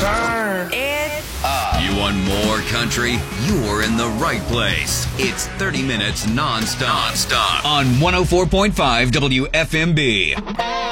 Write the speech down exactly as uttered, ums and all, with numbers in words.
turn. It's You want more country? You're in the right place. It's thirty minutes non-stop, non-stop on one oh four point five W F M B.